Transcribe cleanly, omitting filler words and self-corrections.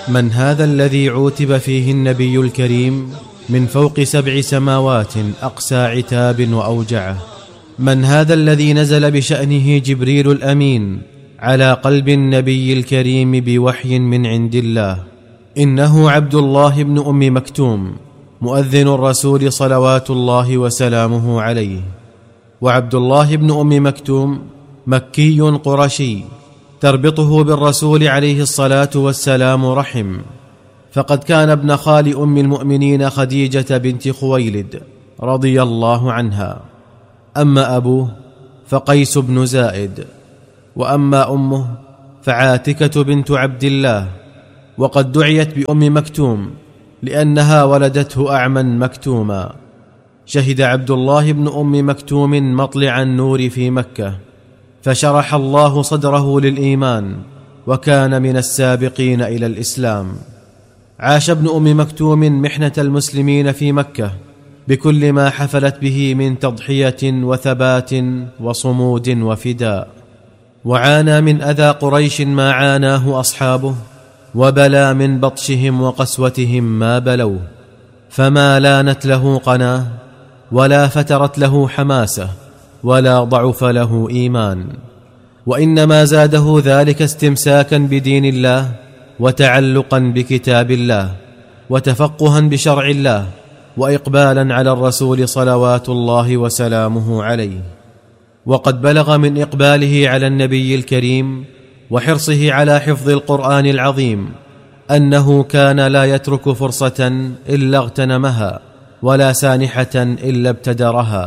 من هذا الذي عوتب فيه النبي الكريم من فوق 7 سماوات أقسى عتاب وأوجعه؟ من هذا الذي نزل بشأنه جبريل الأمين على قلب النبي الكريم بوحي من عند الله؟ إنه عبد الله بن أم مكتوم، مؤذن الرسول صلوات الله وسلامه عليه. وعبد الله بن أم مكتوم مكي قرشي، تربطه بالرسول عليه الصلاة والسلام رحم، فقد كان ابن خال أم المؤمنين خديجة بنت خويلد رضي الله عنها. أما أبوه فقيس بن زائد، وأما أمه فعاتكة بنت عبد الله. وقد دعيت بأم مكتوم لأنها ولدته أعمى مكتوما. شهد عبد الله بن أم مكتوم مطلع النور في مكة، فشرح الله صدره للإيمان، وكان من السابقين إلى الإسلام. عاش ابن أم مكتوم محنة المسلمين في مكة بكل ما حفلت به من تضحية وثبات وصمود وفداء، وعانى من أذى قريش ما عاناه أصحابه، وبلى من بطشهم وقسوتهم ما بلوه، فما لانت له قناه، ولا فترت له حماسة، ولا ضعف له إيمان، وإنما زاده ذلك استمساكا بدين الله، وتعلقا بكتاب الله، وتفقها بشرع الله، وإقبالا على الرسول صلوات الله وسلامه عليه. وقد بلغ من إقباله على النبي الكريم وحرصه على حفظ القرآن العظيم أنه كان لا يترك فرصة إلا اغتنمها، ولا سانحة إلا ابتدرها.